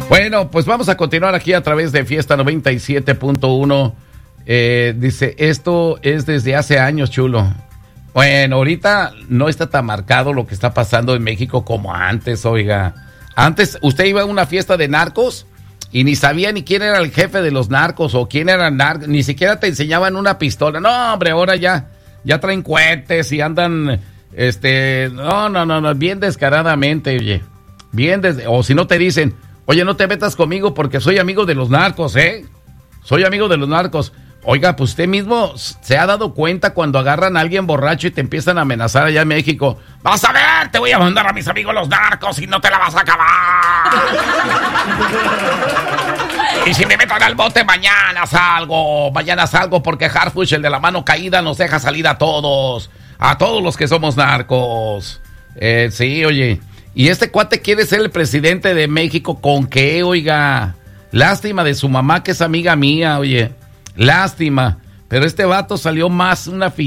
Bueno, pues vamos a continuar aquí a través de Fiesta 97.1. Dice, esto es desde hace años, chulo. Bueno, ahorita no está tan marcado lo que está pasando en México como antes, oiga. Antes usted iba a una fiesta de narcos y ni sabía ni quién era el jefe de los narcos o quién era el narco, ni siquiera te enseñaban una pistola. No, hombre, ahora ya traen cohetes y andan, no, bien descaradamente, oye. O si no te dicen, oye, no te metas conmigo porque soy amigo de los narcos, soy amigo de los narcos. Oiga, pues usted mismo se ha dado cuenta cuando agarran a alguien borracho y te empiezan a amenazar allá en México. Vas a ver, te voy a mandar a mis amigos los narcos y no te la vas a acabar. Y si me metan al bote, mañana salgo porque Harfuch, el de la mano caída, nos deja salir a todos los que somos narcos. Sí, oye. Y este cuate quiere ser el presidente de México, ¿con qué, oiga? Lástima de su mamá, que es amiga mía, oye. Lástima. Pero este vato salió más una